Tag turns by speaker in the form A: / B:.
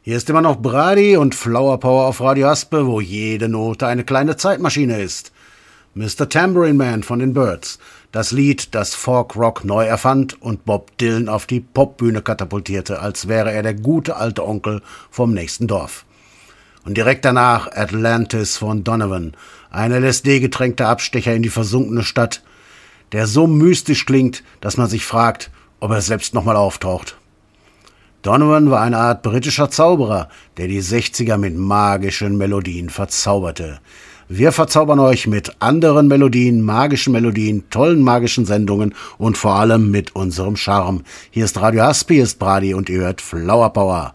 A: Hier ist immer noch Brady und Flower Power auf Radio Aspe, wo jede Note eine kleine Zeitmaschine ist. Mr. Tambourine Man von den Byrds, das Lied, das Folk Rock neu erfand und Bob Dylan auf die Popbühne katapultierte, als wäre er der gute alte Onkel vom nächsten Dorf. Und direkt danach Atlantis von Donovan, ein LSD-getränkter Abstecher in die versunkene Stadt, der so mystisch klingt, dass man sich fragt, ob er selbst nochmal auftaucht. Donovan war eine Art britischer Zauberer, der die 60er mit magischen Melodien verzauberte. Wir verzaubern euch mit anderen Melodien, magischen Melodien, tollen magischen Sendungen und vor allem mit unserem Charme. Hier ist Radio Aspe, hier ist Brady und ihr hört Flower Power.